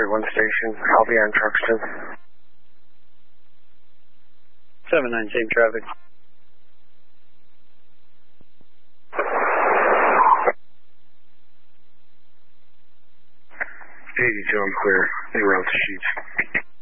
1 station. I'll be on Truxton. 7-9, same traffic. 82, I'm clear. They route the sheets.